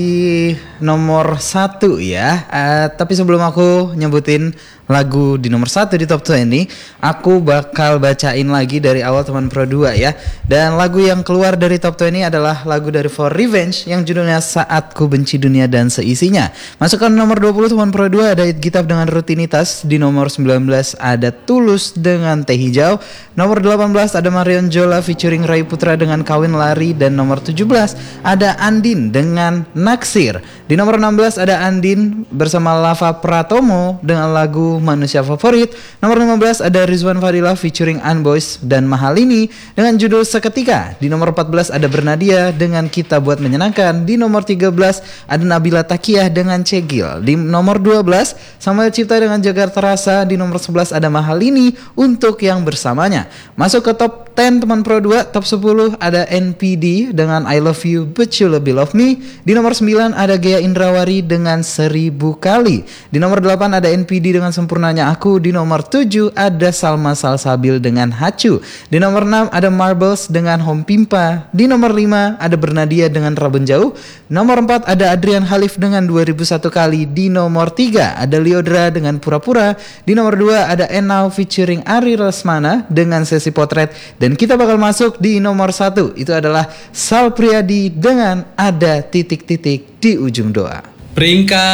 Di nomor 1 ya. Tapi sebelum aku nyebutin lagu di nomor 1 di top 20, aku bakal bacain lagi dari awal teman Pro 2 ya. Dan lagu yang keluar dari top 20 adalah lagu dari For Revenge yang judulnya Saat Ku Benci Dunia dan Seisinya. Masuk ke nomor 20 teman Pro 2 ada It Gitab dengan Rutinitas. Di nomor 19 ada Tulus dengan Teh Hijau. Nomor 18 ada Marion Jola featuring Ray Putra dengan Kawin Lari. Dan nomor 17 ada Andin dengan Naksir. Di nomor 16 ada Andin bersama Lava Pratomo dengan lagu Manusia Favorit. Nomor 15 ada Rizwan Fadila featuring Unboys dan Mahalini dengan judul Seketika. Di nomor 14 ada Bernadia dengan Kita Buat Menyenangkan. Di nomor 13 ada Nabila Takiyah dengan Cegil. Di nomor 12 Samuel Cipta dengan Jakarta Rasa. Di nomor 11 ada Mahalini Untuk Yang Bersamanya. Masuk ke top 10 teman Pro 2. Top 10 ada NPD dengan I Love You But You Lebih Love Me. Di nomor 9 ada Gea Indrawari dengan 1000 Kali. Di nomor 8 ada NPD dengan Sempurnanya Aku. Di nomor 7 ada Salma Salsabil dengan Hacu. Di nomor 6 ada Marbles dengan Home Pimpa. Di nomor 5 ada Bernadia dengan Rabun Jauh. Nomor 4 ada Adrian Khalif dengan 2001 Kali. Di nomor 3 ada Liodra dengan Pura-Pura. Di nomor 2 ada Enau featuring Ari Lesmana dengan Sesi Potret. Dan kita bakal masuk di nomor 1. Itu adalah Sal Priadi dengan Ada Titik-Titik di Ujung Doa. Peringkat